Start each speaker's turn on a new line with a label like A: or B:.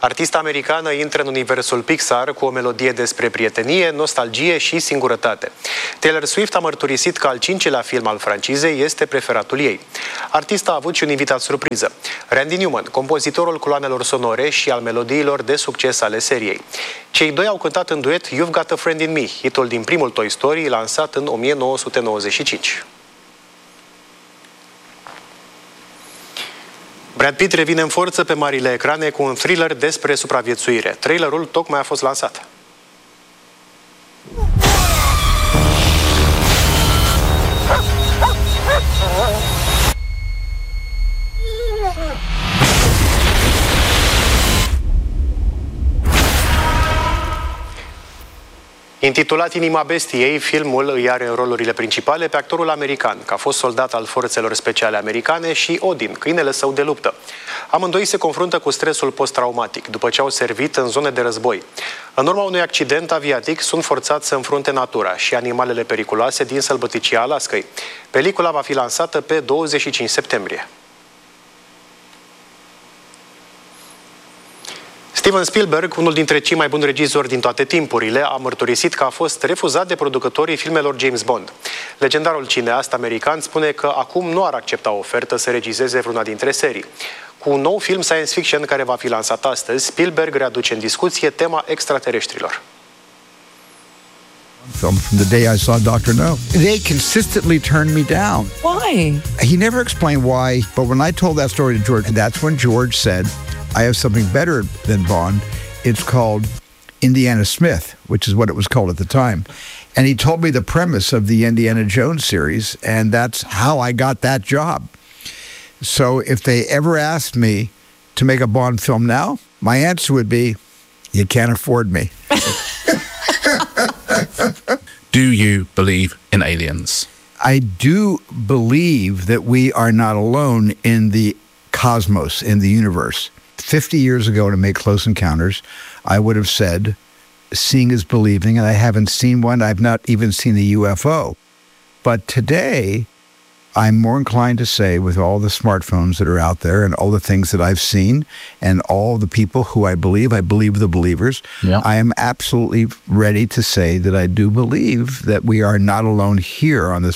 A: Artista americană intră în universul Pixar cu o melodie despre prietenie, nostalgie și singurătate. Taylor Swift a mărturisit că al 5-lea film al francizei este preferatul ei. Artista a avut și un invitat surpriză, Randy Newman, compozitorul coloanelor sonore și al melodiilor de succes ale seriei. Cei doi au cântat în duet You've Got a Friend in Me, hitul din primul Toy Story, lansat în 1995. Brad Pitt revine în forță pe marile ecrane cu un thriller despre supraviețuire. Trailerul tocmai a fost lansat. Intitulat Inima bestiei, filmul îi are în rolurile principale pe actorul american, că a fost soldat al forțelor speciale americane, și Odin, câinele său de luptă. Amândoi se confruntă cu stresul post-traumatic, după ce au servit în zone de război. În urma unui accident aviatic, sunt forțați să înfrunte natura și animalele periculoase din sălbăticia Alaskei. Pelicula va fi lansată pe 25 septembrie. Steven Spielberg, unul dintre cei mai buni regizori din toate timpurile, a mărturisit că a fost refuzat de producătorii filmelor James Bond. Legendarul cineast american spune că acum nu ar accepta o ofertă să regizeze vreuna dintre serii. Cu un nou film science fiction care va fi lansat astăzi, Spielberg readuce în discuție tema extraterestrilor.
B: Film from the day I saw Dr. No. They consistently turned me down.
C: Why?
B: He never explained why, but when I told that story to George, that's when George said, I have something better than Bond. It's called Indiana Smith, which is what it was called at the time. And he told me the premise of the Indiana Jones series, and that's how I got that job. So if they ever asked me to make a Bond film now, my answer would be, you can't afford me.
D: Do you believe in aliens?
B: I do believe that we are not alone in the cosmos, in the universe. 50 years ago, to make Close Encounters, I would have said, seeing is believing, and I haven't seen one. I've not even seen a UFO. But today, I'm more inclined to say, with all the smartphones that are out there and all the things that I've seen and all the people who I believe the believers,
D: Yeah.
B: I am absolutely ready to say that I do believe that we are not alone here on this